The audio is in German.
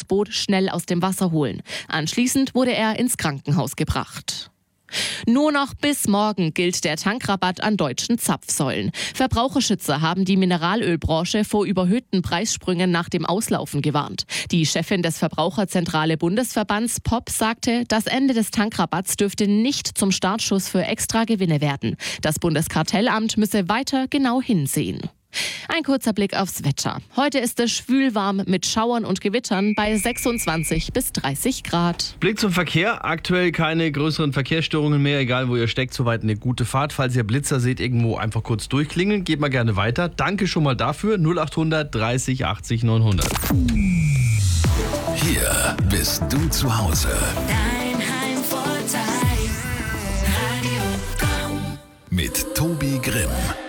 Rettungsboot schnell aus dem Wasser holen. Anschließend wurde er ins Krankenhaus gebracht. Nur noch bis morgen gilt der Tankrabatt an deutschen Zapfsäulen. Verbraucherschützer haben die Mineralölbranche vor überhöhten Preissprüngen nach dem Auslaufen gewarnt. Die Chefin des Verbraucherzentrale Bundesverbands POP sagte, das Ende des Tankrabatts dürfte nicht zum Startschuss für Extragewinne werden. Das Bundeskartellamt müsse weiter genau hinsehen. Ein kurzer Blick aufs Wetter. Heute ist es schwülwarm mit Schauern und Gewittern bei 26 bis 30 Grad. Blick zum Verkehr. Aktuell keine größeren Verkehrsstörungen mehr. Egal, wo ihr steckt, soweit eine gute Fahrt. Falls ihr Blitzer seht, irgendwo einfach kurz durchklingeln. Geht mal gerne weiter. Danke schon mal dafür. 0800 30 80 900. Hier bist du zu Hause. Dein Heimvorteil. Radio Komm. Mit Tobi Grimm.